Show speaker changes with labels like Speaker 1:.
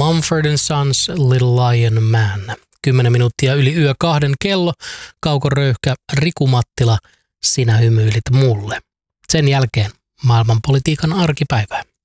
Speaker 1: Mumford & Sons, Little Lion Man. 10 minuuttia yli yö 2 kello. Kauko Röyhkä, Riku Mattila, sinä hymyilit mulle. Sen jälkeen maailmanpolitiikan arkipäivää.